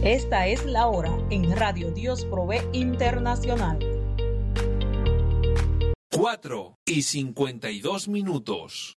Esta es la hora en Radio Dios Provee Internacional. 4:52.